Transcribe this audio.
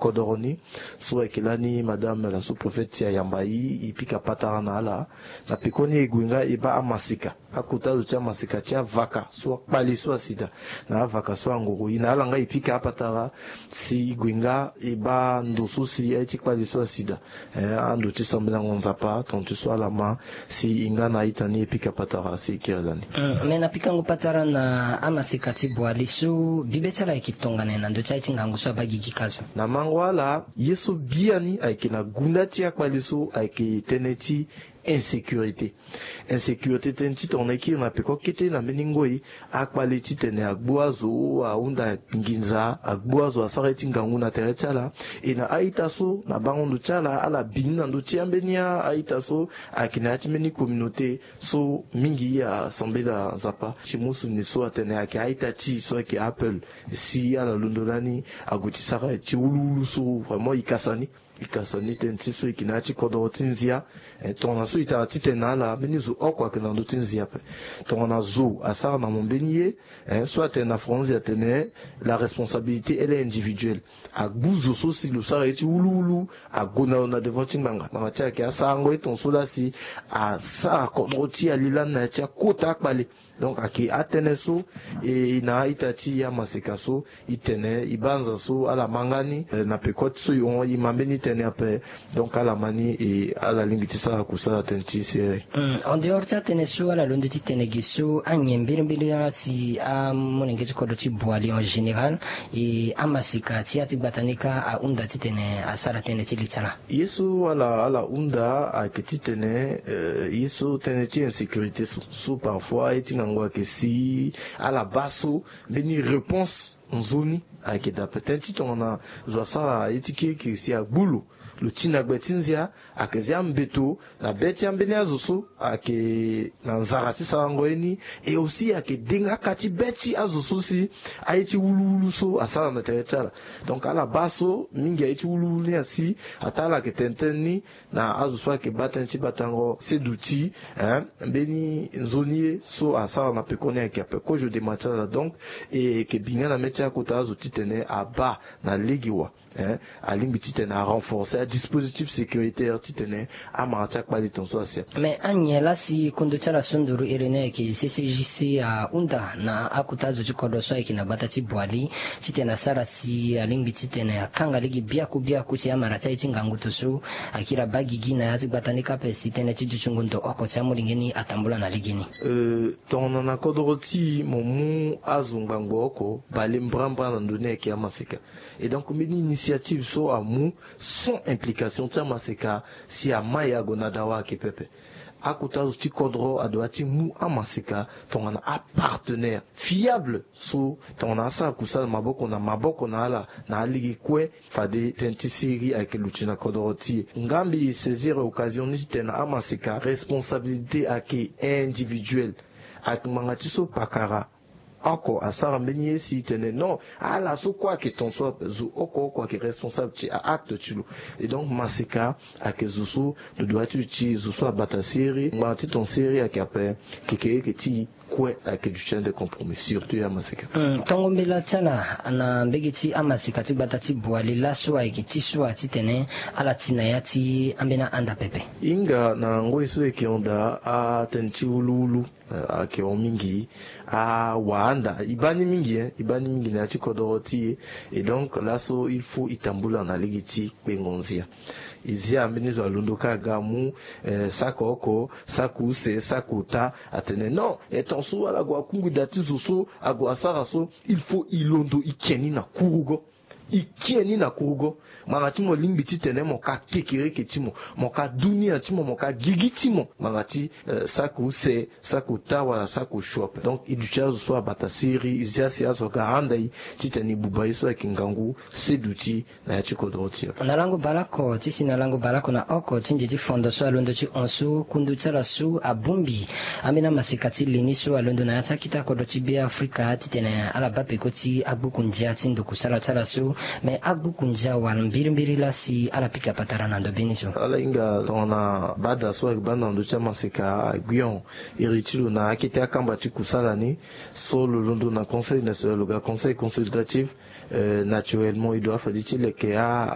kodoroni so ekilani madame la sous-préfète ya Yambai ipika patara na ala na pikoni eguinga iba amasika akuta ucha masika tia vaka so pali so sida na vaka so nguru ina ala nga ipika patara si guinga iba ndosu si eti pali so sida ando tisambela ngonzapa tontu so ala ma si inga na itani ipika patara si kirelani mena pikango patara na amasika tibwali so bibetala ikitongana na ndo chaiti ngangu so bagigi kazo na mangwala yesu biani aikina gundati akwaliso aiki teneti insécurité tenchi toneki na peko kete na meningoi akwali titene agboazo aunda nginza agboazo asareti ngangu na terechala ina aitaso na bangondo chala ala binna ndo tiambenia aitaso akina atimeni communauté so mingi ya sambela zapa chimusu ni so atene ake aitachi so ake apple si ala londolani agutisara chiululu so vraiment ikasani tenchi so ikinachi kodotinzia tona so itati tenala menizo okwa kenando tinzia pe tona zo asara na mombeniye soit na France ya tene la responsabilité elle est individuelle agbuzo so si lo sara eti ululu agona na devant manga macha ke asango etonso la si asa kodoti alila na cha kota akbale donc aki atene so e na itati ya masekaso itene ibanza so ala mangani na pekot so yon imambeni tene ape donc ala mani e ala lingitisa kusala tenti sere en dehors de tene so ala londo ti tene giso anyembirmbiri si a monenge kodo ti boali en général e amasika ti ati batanika a unda ti tene asara tene ti litala yesu ala unda a kiti tene yesu tene ti insécurité so parfois eti ngwa ke si ala baso beni réponse nzoni akeda peut-être tona zoasa etike ke si agbulu lutina gbetinzia akezia mbeto na beti ambeni azusu ake na nzarati sarangoeni et aussi ake denga kati beti azusu si aiti wululu so asala na terechala donc ala baso mingi aiti wululu ni asi atala ke tenteni na azusu ake batanchi batango seduti mbeni nzoni so asala na pekoni ake apeko je dematala donc et ke binga na metia kota azuti tene aba na ligiwa alimbi titene a renforcer un dispositif sécuritaire titene a marachak pali tonso asia mais anyela si kondotsala sonduru irene ki CCJC a unda na akutazo chikodo so ikina batati bwali titena sara si alimbi titene akanga ligi biaku si amaracha itingangu tosu akira bagigi na yati batanika pe titene tijuchungundo oko chamulingeni atambula na ligini tona na kodoroti momu azungango oko bale mbramba na ndone ki amaseka et donc mini initiative so amu sans implication tama seka si amaya gonadawa ke pepe akutazo ti kodro adoati mu amaseka tongana a partenaire fiable so tongana sa kusala maboko na ala na aligi kwe fade tenti siri avec luchina kodoroti ngambi saisir occasion ni tena amaseka responsabilité ake individuelle ak mangati so pakara oko asara mbeni si tene non ala so quoi que ton soit zu oko quoi que responsable ti acte tu et donc maseka ake zusu le doit tu ti zusu abata série ngati ton série ake apé ke ti kwe ake du chien de compromis surtout ya maseka tongo mbela tala ana mbegiti amasika ti bata ti boali laso ake ti so ati tene ala tina yati ambena anda pepe inga na ngoi so eke onda a tenti ululu ake omingi a waanda ibani mingi na chikodoroti et donc là so il faut itambula na ligiti pengonzia izia ambenizo alunduka gamu sakoko sakuse sakuta atene non etonsu ala gwa kungu dati zusu agwa saraso il faut ilondo ikeni na kurugo mangati mo limbiti tene mo ka kekere ketimo mo ka dunia timo mo ka gigitimo mangati saku se sakuta wala saku shop donc iduchazo so abata siri iziasi azo garanda titani bubai so kingangu seduti na chikodroti nalango balako tisi nalango balako na oko tinjiji fondo so alondo chi onsu kundutsala su abumbi amina masikati lini so alondo na yata kita kodoti be Afrika titene ala bape koti agbukunja tindo kusala tsala su mais agbukunja wal mbiri la si ala pika patara nando beniso ala inga tona bada so banda ndo chama seka guion iritilu na akite akamba ti kusala ni so le londo na conseil national le conseil consultatif naturellement il doit faire dire que